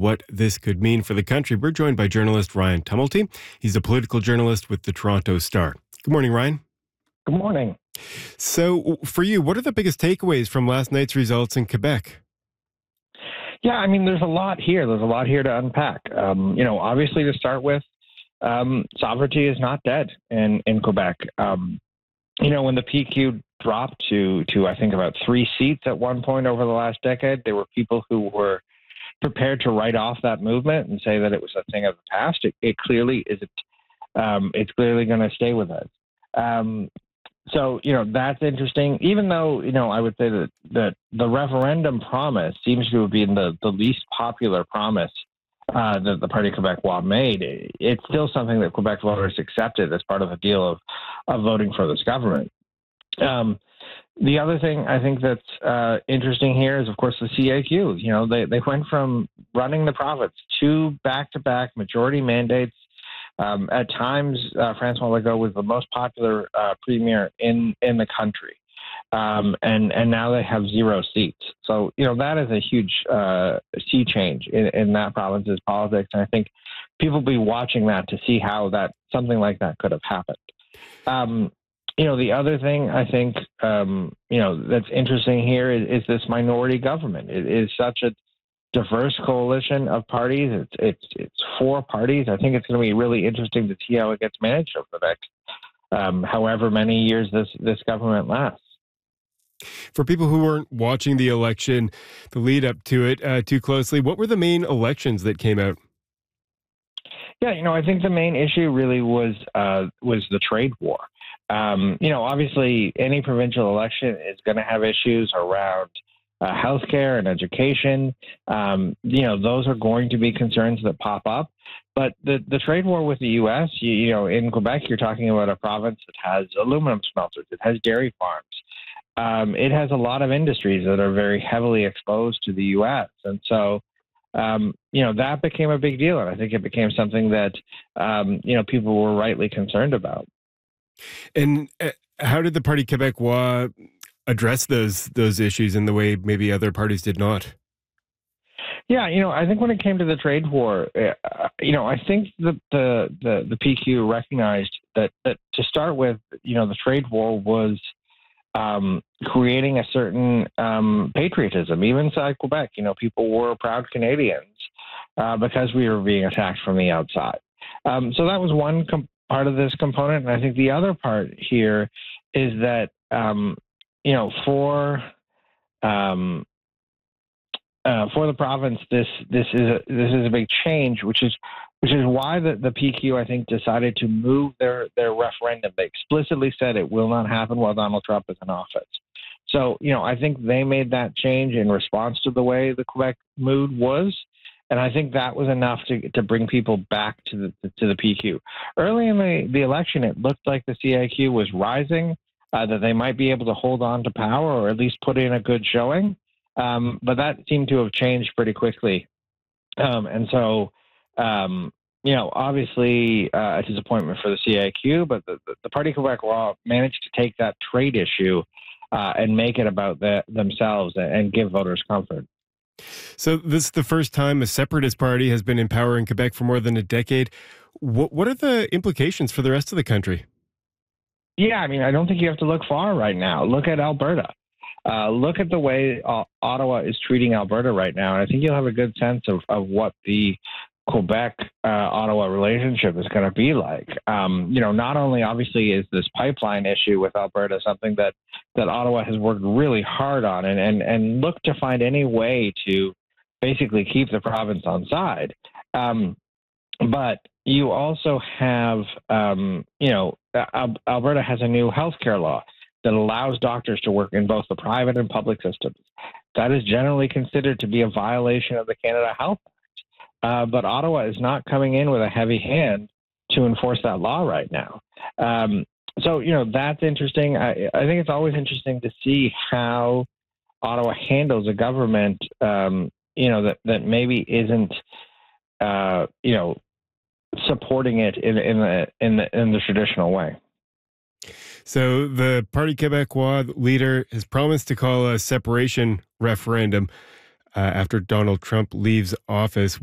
what this could mean for the country. We're joined by journalist Ryan Tumulty. He's a political journalist with the Toronto Star. Good morning, Ryan. Good morning. So for you, what are the biggest takeaways from last night's results in Quebec? Yeah, I mean, there's a lot here. There's a lot here to unpack. Obviously, to start with, sovereignty is not dead in Quebec. When the PQ dropped to I think about 3 seats at one point over the last decade, there were people who were prepared to write off that movement and say that it was a thing of the past. It clearly isn't. It's clearly going to stay with us. So that's interesting. Even though I would say that the referendum promise seems to have been the least popular promise that the Parti Québécois made, it's still something that Quebec voters accepted as part of a deal of voting for this government. The other thing I think that's interesting here is, of course, the CAQ. They went from running the province to back-to-back majority mandates. At times, François Legault was the most popular premier in the country, and now they have 0 seats. So that is a huge sea change in that province's politics, and I think people will be watching that to see how something like that could have happened. The other thing I think that's interesting here is this minority government. It is such a diverse coalition of parties. It's 4 parties. I think it's going to be really interesting to see how it gets managed over the next however many years this government lasts. For people who weren't watching the election, the lead up to it too closely, what were the main elections that came out? Yeah, I think the main issue really was the trade war. Obviously, any provincial election is going to have issues around healthcare and education. Those are going to be concerns that pop up. But the trade war with the U.S., in Quebec, you're talking about a province that has aluminum smelters, it has dairy farms. It has a lot of industries that are very heavily exposed to the U.S. And so, that became a big deal. And I think it became something that, people were rightly concerned about. And how did the Parti Québécois address those issues in the way maybe other parties did not? Yeah, I think when it came to the trade war, I think the PQ recognized that to start with, the trade war was creating a certain patriotism, even inside Quebec. People were proud Canadians because we were being attacked from the outside. So that was one part of this component. And I think the other part here is that, for the province, this is a big change, which is why the PQ, I think, decided to move their referendum. They explicitly said it will not happen while Donald Trump is in office. So, I think they made that change in response to the way the Quebec mood was. And I think that was enough to bring people back to the PQ. Early in the election, it looked like the CIQ was rising, that they might be able to hold on to power or at least put in a good showing. But that seemed to have changed pretty quickly. And so, obviously a disappointment for the CIQ, but the Parti Québécois managed to take that trade issue and make it about themselves and give voters comfort. So this is the first time a separatist party has been in power in Quebec for more than a decade. What are the implications for the rest of the country? Yeah, I mean, I don't think you have to look far right now. Look at Alberta. Look at the way Ottawa is treating Alberta right now. And I think you'll have a good sense of what the Quebec-Ottawa relationship is going to be like. Not only obviously is this pipeline issue with Alberta something that Ottawa has worked really hard on and looked to find any way to basically keep the province on side. But you also have, Alberta has a new healthcare law that allows doctors to work in both the private and public systems. That is generally considered to be a violation of the Canada Health Act. But Ottawa is not coming in with a heavy hand to enforce that law right now. So, that's interesting. I think it's always interesting to see how Ottawa handles a government, that maybe isn't, supporting it in the traditional way. So the Parti Québécois leader has promised to call a separation referendum after Donald Trump leaves office.